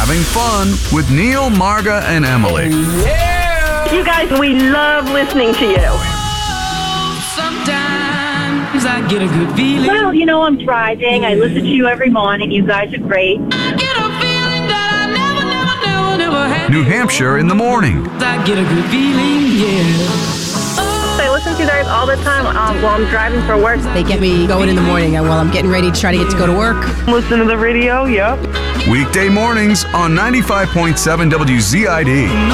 having fun with Neil, Marga, and Emily. You guys, we love listening to you. Sometimes I get a good feeling. Well, I'm driving. I listen to you every morning. You guys are great. I get a feeling that I never had. New Hampshire in the morning. I get a good feeling, yeah. I listen to you guys all the time while I'm driving for work. They get me going in the morning while I'm getting ready to try to get to go to work. Listen to the radio, yep. Weekday mornings on 95.7 WZID.